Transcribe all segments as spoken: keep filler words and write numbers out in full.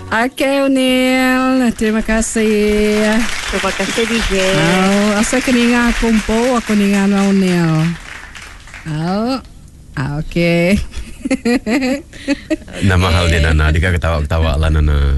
Okey, Unil. Terima kasih. Terima kasih, D J. Oh, asa keninga kumpo ako ninga na Unil. Oh. Ah, okey. Nama hal dia Nana, dia ketawa-ketawa lah Nana.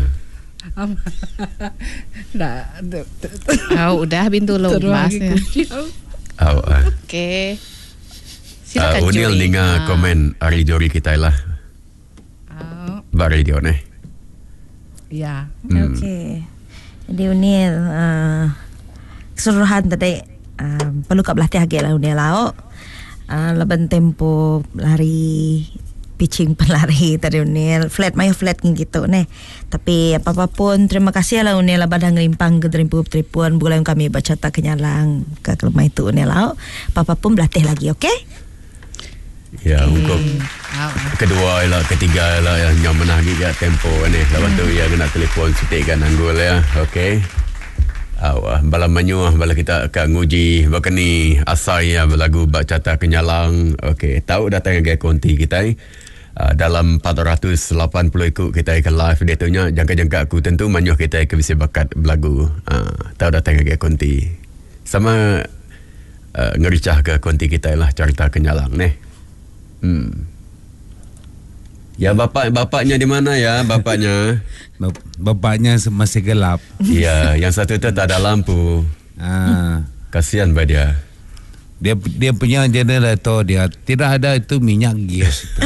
Dah. Oh, udah bintu lepas. Oh, ah. Okey. Uh, Silakan Unil Joey. ninga Ah. komen hari jori kita lah. Oh, Ba radio ni. ya. Hmm. Okey. Jadi Unil, uh, keseluruhan tadi uh, perlu kat belah tiga lah Unil lah. Uh, laban tempo lari pitching pelari tadi Unil. Flat mayo flat ngin gitu nih. Tapi apa-apa pun terima kasih lah Unil lah badang rimpang ke teripu teripuan bulan kami baca tak kenyalang ke kelumah itu Unil lah. Apa-apa pun belatih lagi, okey? Ya, untuk Oh. kedua lah, ketiga lah yang yang menang juga tempo ni. Lepas tu ya kena telefon sutikan anggul ya. Okey. Awah, bala manyu bala kita akan nguji bakani asai ya lagu bacata kenyalang. Okey, tahu datang ke konti kita uh, dalam empat ratus lapan puluh ikut kita akan live dia tunya jangka-jangka aku tentu manyu kita akan bisa bakat belagu. Uh, tahu datang ke konti. Sama uh, ngericah ke konti kita lah cerita kenyalang ni. Hmm. Ya bapak bapaknya di mana ya bapaknya? Bap- Bapaknya masih gelap. Ya, yang satu tu tak ada lampu. Ah, Kasihan pada dia. dia dia punya generator dia tidak ada itu minyak gas itu.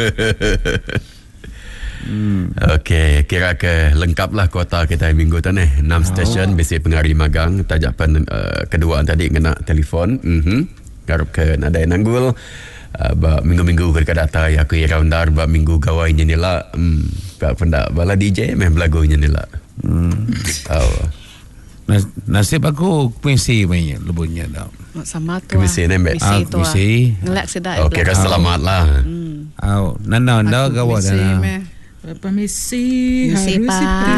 Hmm. Okey, kira ke lengkaplah kuota kita minggu tu ni. enam stesen besi pengari magang. Tajapan uh, kedua tadi kena telefon. Mhm. Garap ke nada nanggul. Uh, ba minggu-minggu ke data ya aku roundar ba minggu gawai nyenila. Hmm. Ba pendak bala D J meh belagu nyenila. Hmm. Oh. Nas, nasib aku kumisi banyak lebunya dah. Sama tu. Kumisi ni, Mbak? Ah, tu. kumisi. Ngelak sedap. Okey, okay, selamatlah. Hmm. Aw, nana nda gawa Permisi, dah. meh. Permisi. Permisi, Harus Pak.